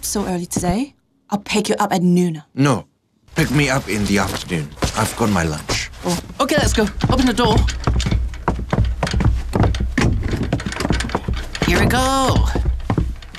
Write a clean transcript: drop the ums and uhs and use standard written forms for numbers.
up so early today. I'll pick you up at noon. No. Pick me up in the afternoon. I've got my lunch. Oh, okay, let's go. Open the door. Here we go.